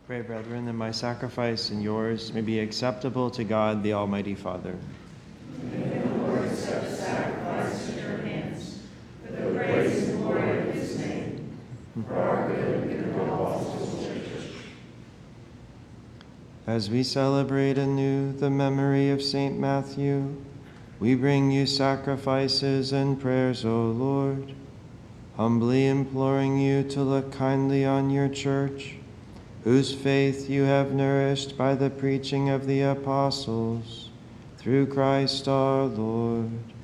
Pray, brethren, that my sacrifice and yours may be acceptable to God, the Almighty Father. May the Lord accept the sacrifice at your hands, for the praise and glory of his name, for our good and good of all his churches. As we celebrate anew the memory of Saint Matthew, we bring you sacrifices and prayers, O Lord, humbly imploring you to look kindly on your church, whose faith you have nourished by the preaching of the apostles, through Christ our Lord.